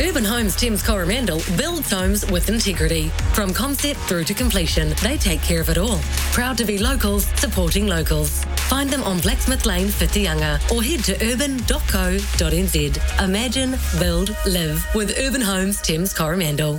Urban Homes Thames Coromandel builds homes with integrity. From concept through to completion, they take care of it all. Proud to be locals, supporting locals. Find them on Blacksmith Lane, Whitianga, or head to urban.co.nz. Imagine, build, live with Urban Homes Thames Coromandel.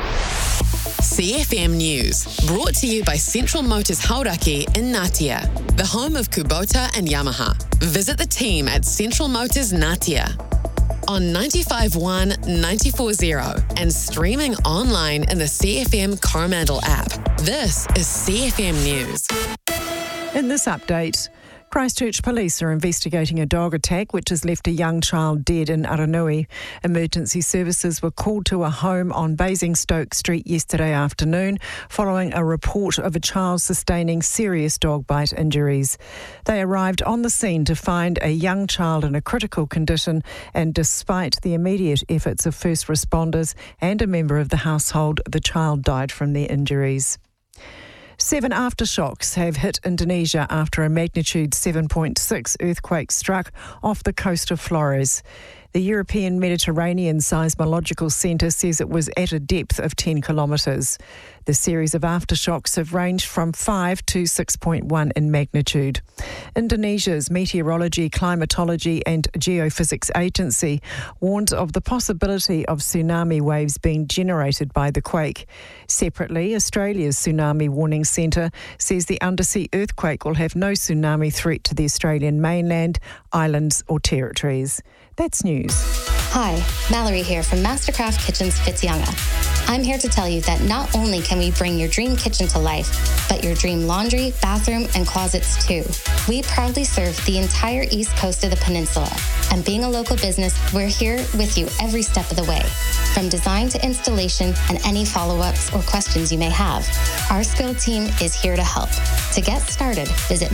CFM News, brought to you by Central Motors Hauraki in Ngatea, the home of Kubota and Yamaha. Visit the team at Central Motors Ngatea on 95.1, 94.0 and streaming online in the CFM Coromandel app. This is CFM News. In this update, Christchurch police are investigating a dog attack which has left a young child dead in Aranui. Emergency services were called to a home on Basingstoke Street yesterday afternoon following a report of a child sustaining serious dog bite injuries. They arrived on the scene to find a young child in a critical condition, and despite the immediate efforts of first responders and a member of the household, the child died from their injuries. 7 aftershocks have hit Indonesia after a magnitude 7.6 earthquake struck off the coast of Flores. The European Mediterranean Seismological Centre says it was at a depth of 10 kilometres. The series of aftershocks have ranged from 5 to 6.1 in magnitude. Indonesia's Meteorology, Climatology and Geophysics Agency warned of the possibility of tsunami waves being generated by the quake. Separately, Australia's Tsunami Warning Centre says the undersea earthquake will have no tsunami threat to the Australian mainland, islands or territories. That's news. Hi, Mallory here from Mastercraft Kitchens Whitianga. I'm here to tell you that not only can we bring your dream kitchen to life, but your dream laundry, bathroom, and closets too. We proudly serve the entire east coast of the peninsula, and being a local business, we're here with you every step of the way. From design to installation and any follow-ups or questions you may have, our skilled team is here to help. To get started, visit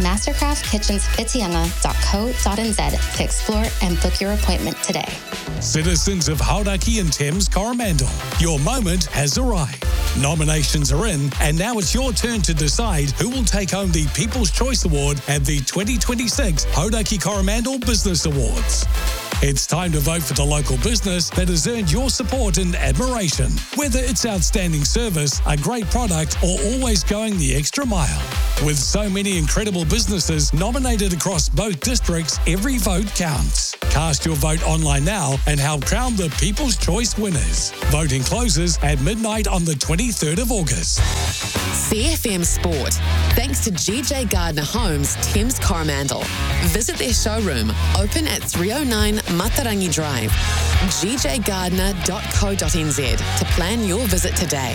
mastercraftkitchenswhitianga.co.nz to explore and book your appointment today. Citizens of Hauraki and Thames Coromandel, your moment has arrived. Nominations are in, and now it's your turn to decide who will take home the People's Choice Award at the 2026 Hauraki Coromandel Business Awards. It's time to vote for the local business that has earned your support and admiration. Whether it's outstanding service, a great product, or always going the extra mile. With so many incredible businesses nominated across both districts, every vote counts. Cast your vote online now and help crown the People's Choice winners. Voting closes at midnight on the 23rd of August. CFM Sport, thanks to GJ Gardner Homes, Thames Coromandel. Visit their showroom, open at 309 Matarangi Drive, gjgardner.co.nz to plan your visit today.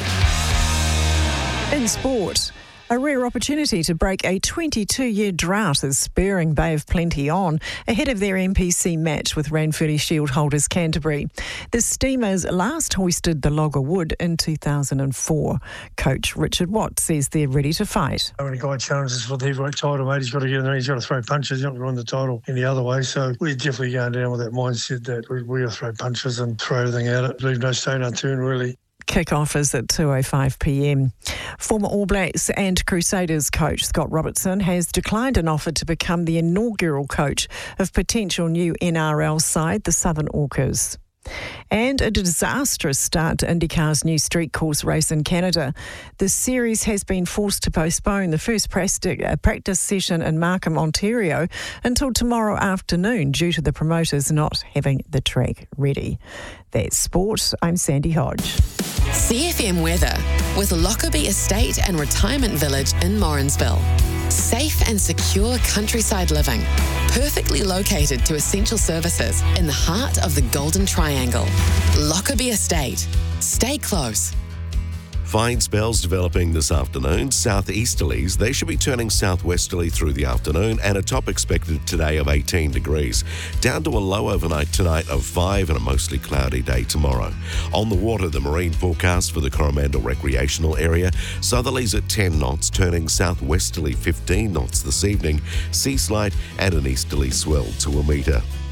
In sport, a rare opportunity to break a 22-year drought is spurring Bay of Plenty on ahead of their NPC match with Ranfurly Shield holders Canterbury. The Steamers last hoisted the log of wood in 2004. Coach Richard Watt says they're ready to fight. When a guy challenges for the heavyweight title, mate, he's got to get in there, he's got to throw punches, he's not going to win the title any other way. So we're definitely going down with that mindset that we're going to throw punches and throw everything at it, leave no stone unturned, really. Kick-off is at 2:05pm. Former All Blacks and Crusaders coach Scott Robertson has declined an offer to become the inaugural coach of potential new NRL side, the Southern Orcas. And a disastrous start to IndyCar's new street course race in Canada. The series has been forced to postpone the first practice session in Markham, Ontario, until tomorrow afternoon due to the promoters not having the track ready. That's sport. I'm Sandy Hodge. CFM weather with Lockerbie Estate and Retirement Village in Morrinsville. Safe and secure countryside living, perfectly located to essential services in the heart of the Golden Triangle. Lockerbie Estate. Stay close. Fine spells developing this afternoon. Southeasterlies, they should be turning southwesterly through the afternoon, and a top expected today of 18 degrees. Down to a low overnight tonight of 5 and a mostly cloudy day tomorrow. On the water, the marine forecast for the Coromandel recreational area. Southerlies at 10 knots, turning southwesterly 15 knots this evening. Sea slight and an easterly swell to a metre.